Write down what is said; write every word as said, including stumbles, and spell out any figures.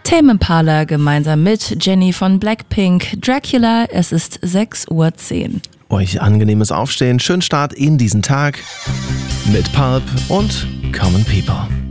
Tame Impala gemeinsam mit Jennie von Blackpink, Dracula, es ist sechs Uhr zehn. Euch angenehmes Aufstehen, schönen Start in diesen Tag mit Pulp und Common People.